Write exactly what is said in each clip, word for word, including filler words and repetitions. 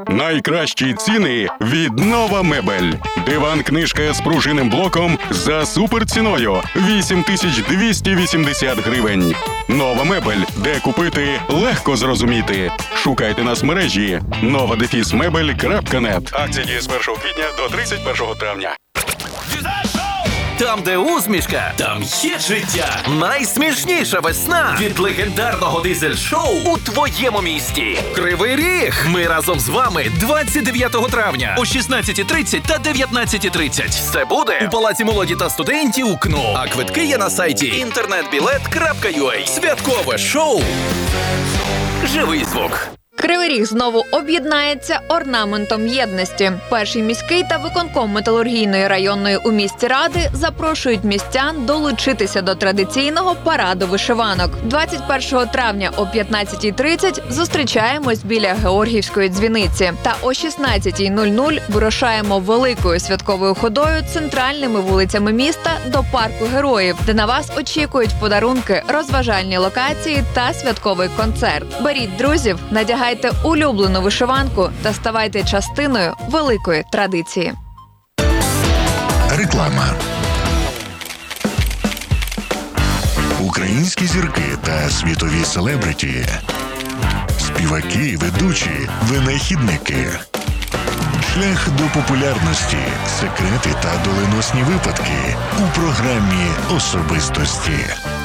Найкращі ціни від Нова Мебель. Диван-книжка з пружинним блоком за суперціною вісім тисяч двісті вісімдесят гривень. Нова Мебель, де купити легко зрозуміти. Шукайте нас в мережі нова дефіс мебель крапка нет. Акція діє з першого квітня до тридцять першого травня. Там, де усмішка, там є життя. Найсмішніша весна від легендарного дизель-шоу у твоєму місті. Кривий Ріг. Ми разом з вами двадцять дев'ятого травня о шістнадцятій тридцять та дев'ятнадцятій тридцять. Це буде у Палаці молоді та студентів КНУ. А квитки є на сайті інтернет-білет крапка ю а. Святкове шоу. Живий звук. Кривий Ріг знову об'єднається орнаментом єдності. Перший міський та виконком металургійної районної у місті Ради запрошують містян долучитися до традиційного параду вишиванок. двадцять першого травня о п'ятнадцятій тридцять зустрічаємось біля Георгіївської дзвіниці. Та о шістнадцятій нуль нуль вирушаємо великою святковою ходою центральними вулицями міста до парку Героїв, де на вас очікують подарунки, розважальні локації та святковий концерт. Беріть друзів, надягайте Дайте улюблену вишиванку та ставайте частиною великої традиції. Реклама. Українські зірки та світові селебриті. Співаки, ведучі, винахідники. Шлях до популярності, секрети та доленосні випадки у програмі «Особистості».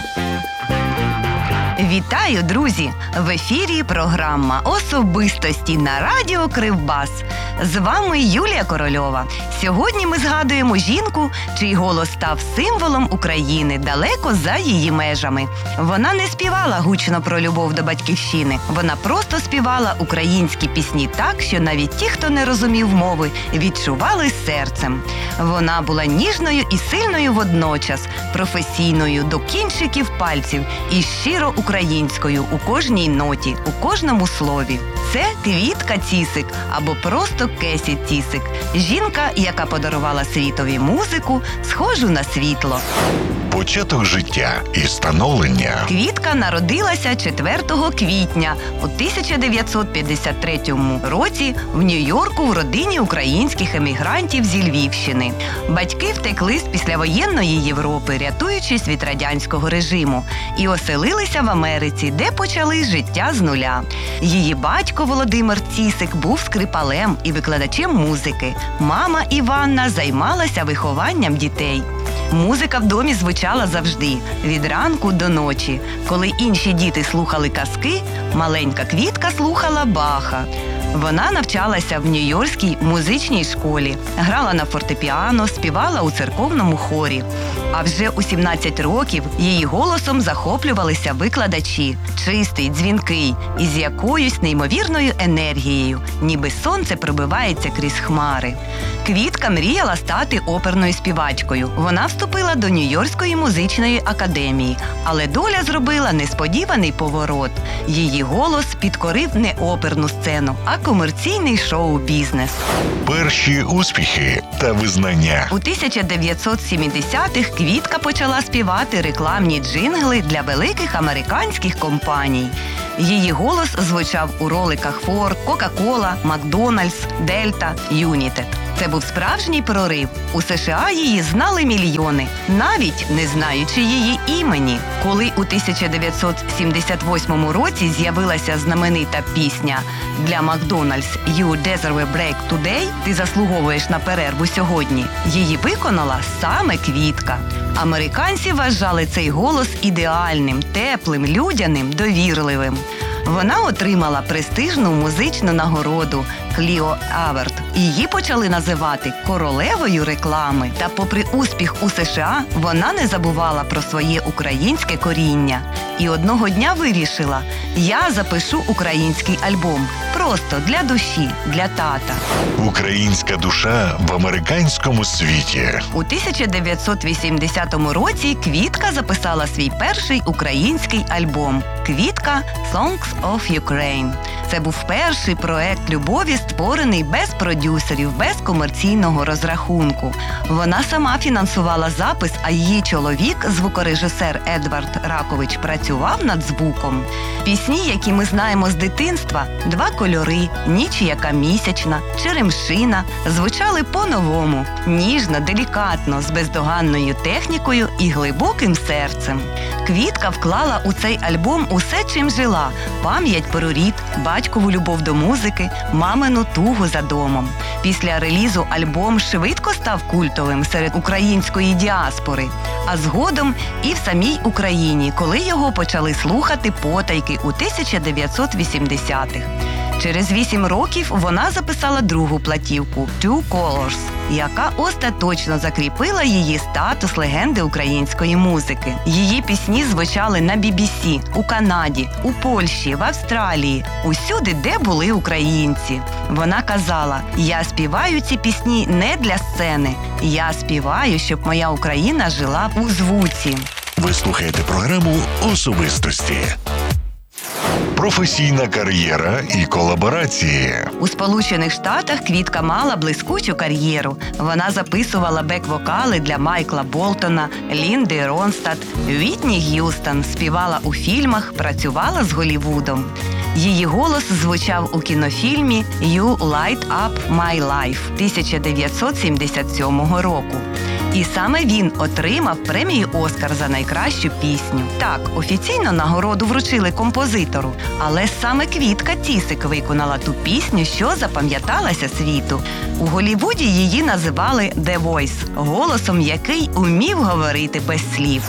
Вітаю, друзі! В ефірі програма «Особистості» на радіо Кривбас. З вами Юлія Корольова. Сьогодні ми згадуємо жінку, чий голос став символом України далеко за її межами. Вона не співала гучно про любов до батьківщини. Вона просто співала українські пісні так, що навіть ті, хто не розумів мови, відчували серцем. Вона була ніжною і сильною водночас, професійною до кінчиків пальців і щиро українською у кожній ноті, у кожному слові. Це Квітка Цісик або просто Кесі Цісик. Жінка, яка подарувала світові музику, схожу на світло. Початок життя і становлення. Квітка народилася четвертого квітня у тисяча дев'ятсот п'ятдесят третьому році в Нью-Йорку в родині українських емігрантів зі Львівщини. Батьки втекли з післявоєнної Європи, рятуючись від радянського режиму, і оселилися в Америці, де почали життя з нуля. Її батько Володимир Цісик був скрипалем і викладачем музики. Мама Іванна займалася вихованням дітей. Музика в домі звучала завжди, від ранку до ночі. Коли інші діти слухали казки, маленька Квітка слухала Баха. Вона навчалася в Нью-Йоркській музичній школі, грала на фортепіано, співала у церковному хорі. А вже у сімнадцять років її голосом захоплювалися викладачі. Чистий, дзвінкий, із якоюсь неймовірною енергією, ніби сонце пробивається крізь хмари. Квітка мріяла стати оперною співачкою. Вона вступила до Нью-Йоркської музичної академії, але доля зробила несподіваний поворот. Її голос підкорив не оперну сцену, а комерційний шоу-бізнес. Перші успіхи та визнання. У тисяча дев'ятсот сімдесятих Квітка почала співати рекламні джингли для великих американських компаній. Її голос звучав у роликах Ford, Coca-Cola, McDonald's, Delta, United. Це був справжній прорив. У США її знали мільйони, навіть не знаючи її імені. Коли у тисяча дев'ятсот сімдесят восьмому році з'явилася знаменита пісня для McDonald's «You deserve a break today» – «Ти заслуговуєш на перерву сьогодні», її виконала саме Квітка. Американці вважали цей голос ідеальним, теплим, людяним, довірливим. Вона отримала престижну музичну нагороду Кліо Аверт. Її почали називати королевою реклами. Та попри успіх у США, вона не забувала про своє українське коріння. І одного дня вирішила: я запишу український альбом. Просто для душі, для тата. Українська душа в американському світі. У тисяча дев'ятсот вісімдесятому році Квітка записала свій перший український альбом «Квітка Songs of Ukraine». Це був перший проект любові, створений без продюсерів, без комерційного розрахунку. Вона сама фінансувала запис, а її чоловік, звукорежисер Едвард Ракович, працював над звуком. Пісні, які ми знаємо з дитинства, «Два коліна», кольори, ніч яка місячна, черемшина звучали по-новому, ніжно, делікатно, з бездоганною технікою і глибоким серцем. Квітка вклала у цей альбом усе, чим жила – пам'ять про рід, батькову любов до музики, мамину тугу за домом. Після релізу альбом швидко став культовим серед української діаспори, а згодом і в самій Україні, коли його почали слухати потайки у тисяча дев'ятсот вісімдесятих. Через вісім років вона записала другу платівку «Two Colors», яка остаточно закріпила її статус легенди української музики. Її пісні звучали на бі бі сі, у Канаді, у Польщі, в Австралії, усюди, де були українці. Вона казала: «Я співаю ці пісні не для сцени. Я співаю, щоб моя Україна жила у звуці». Ви слухаєте програму «Особистості». Професійна кар'єра і колаборації. У Сполучених Штатах Квітка мала блискучу кар'єру. Вона записувала бек-вокали для Майкла Болтона, Лінди Ронстад, Вітні Г'юстон, співала у фільмах, працювала з Голлівудом. Її голос звучав у кінофільмі «You Light Up My Life» тисяча дев'ятсот сімдесят сьомого року. І саме він отримав премію «Оскар» за найкращу пісню. Так, офіційно нагороду вручили композитору, але саме Квітка Цісик виконала ту пісню, що запам'яталася світу. У Голлівуді її називали «The Voice», голосом який умів говорити без слів.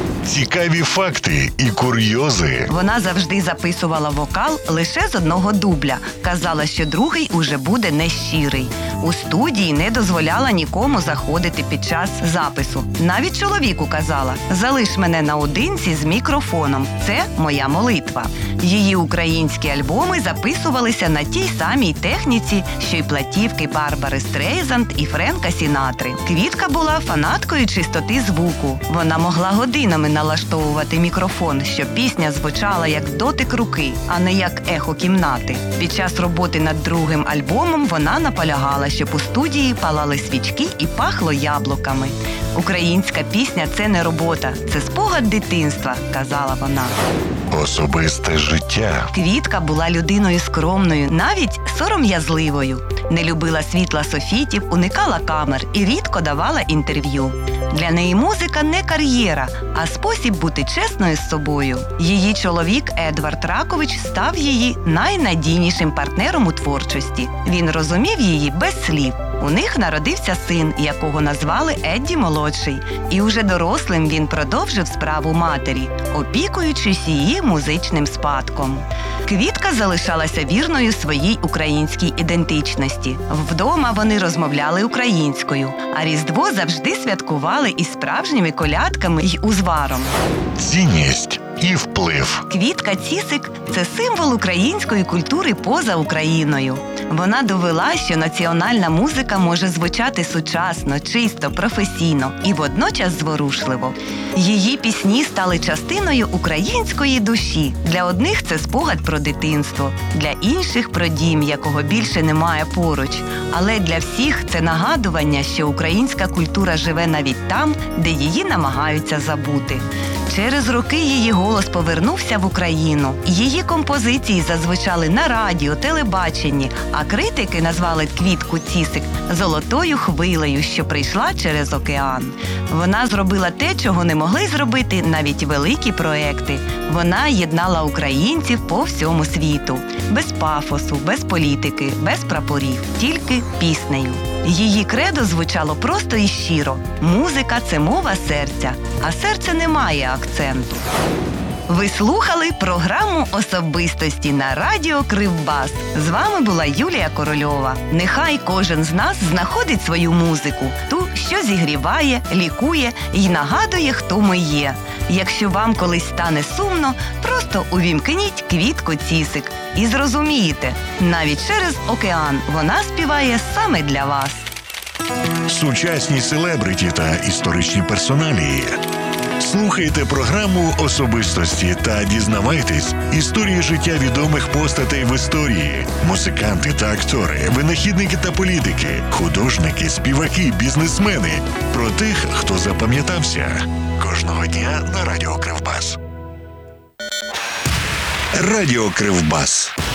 Цікаві факти і курйози. Вона завжди записувала вокал лише з одного дубля. Казала, що другий уже буде нещирий. У студії не дозволяла нікому заходити під час запису. Навіть чоловіку казала: «Залиш мене наодинці з мікрофоном. Це моя молитва». Її українські альбоми записувалися на тій самій техніці, що й платівки Барбари Стрейзанд і Френка Сінатри. Квітка була фанаткою чистоти звуку. Вона могла годинами налаштовувати мікрофон, щоб пісня звучала як дотик руки, а не як ехо кімнати. Під час роботи над другим альбомом вона наполягала, щоб у студії палали свічки і пахло яблуками. «Українська пісня – це не робота, це спогад дитинства», – казала вона. Особисте життя. Квітка була людиною скромною, навіть сором'язливою. Не любила світла софітів, уникала камер і рідко давала інтерв'ю. Для неї музика не кар'єра, а спосіб бути чесною з собою. Її чоловік Едвард Ракович став її найнадійнішим партнером у творчості. Він розумів її без слів. У них народився син, якого назвали Едді Молодший. І уже дорослим він продовжив справу матері, опікуючись її музичним спадком. Квітка залишалася вірною своїй українській ідентичності. Вдома вони розмовляли українською, а Різдво завжди святкували із справжніми колядками й узваром. Цінність і вплив. Квітка Цісик – це символ української культури поза Україною. Вона довела, що національна музика може звучати сучасно, чисто, професійно і водночас зворушливо. Її пісні стали частиною української душі. Для одних це спогад про дитинство, для інших – про дім, якого більше немає поруч. Але для всіх це нагадування, що українська культура живе навіть там, де її намагаються забути. Через роки її голос повернувся в Україну. Її композиції зазвучали на радіо, телебаченні, а критики назвали Квітку Цісик «золотою хвилею, що прийшла через океан». Вона зробила те, чого не могли зробити навіть великі проекти. Вона єднала українців по всьому світу. Без пафосу, без політики, без прапорів, тільки піснею. Її кредо звучало просто і щиро. Музика – це мова серця, а серце не має акценту. Ви слухали програму «Особистості» на радіо Кривбас. З вами була Юлія Корольова. Нехай кожен з нас знаходить свою музику, ту, що зігріває, лікує і нагадує, хто ми є. Якщо вам колись стане сумно, просто увімкніть Квітку Цісик і зрозумієте, навіть через океан вона співає саме для вас. Сучасні селебриті та історичні персоналії. Слухайте програму «Особистості» та дізнавайтесь історії життя відомих постатей в історії. Музиканти та актори, винахідники та політики, художники, співаки, бізнесмени. Про тих, хто запам'ятався. Кожного дня на радіо Кривбас. Радіо Кривбас.